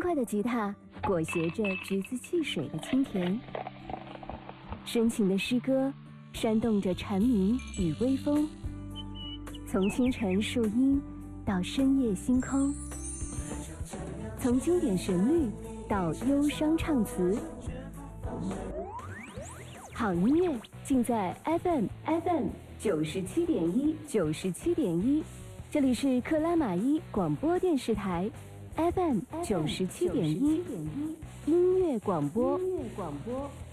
快的吉他裹挟着橘子汽水的清甜，深情的诗歌煽动着蝉鸣与微风，从清晨树荫到深夜星空，从经典旋律到忧伤唱词，好音乐尽在 FM 97.1，这里是克拉玛依广播电视台 FM 97.1，音乐广播。